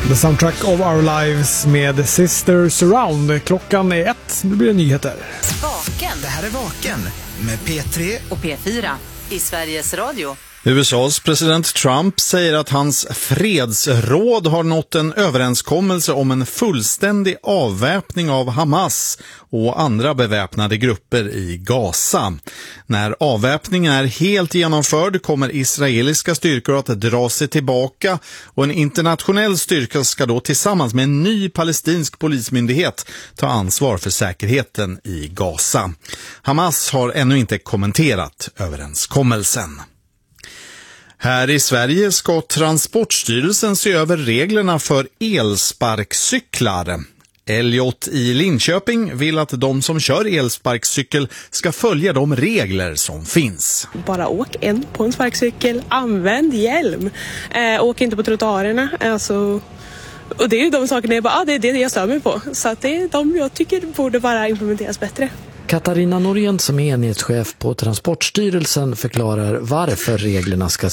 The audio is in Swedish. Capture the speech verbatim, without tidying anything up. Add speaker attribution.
Speaker 1: The Soundtrack of Our Lives med Sister Surround. Klockan är ett, nu blir det nyheter.
Speaker 2: Vaken.
Speaker 3: Det här är Vaken med P tre
Speaker 2: och P fyra i Sveriges Radio.
Speaker 4: U S A:s president Trump säger att hans fredsråd har nått en överenskommelse om en fullständig avväpning av Hamas och andra beväpnade grupper i Gaza. När avväpningen är helt genomförd kommer israeliska styrkor att dra sig tillbaka och en internationell styrka ska då tillsammans med en ny palestinsk polismyndighet ta ansvar för säkerheten i Gaza. Hamas har ännu inte kommenterat överenskommelsen. Här i Sverige ska Transportstyrelsen se över reglerna för elsparkcyklar. Elliot i Linköping vill att de som kör elsparkcykel ska följa de regler som finns.
Speaker 5: Bara åk en på en sparkcykel, använd hjälm, äh, åk inte på trottoarerna. Alltså, och det är ju de sakerna jag, bara, ah, det är det jag stör mig på. Så att det är de jag tycker borde bara implementeras bättre.
Speaker 6: Katarina Norén som är enhetschef på Transportstyrelsen förklarar varför reglerna ska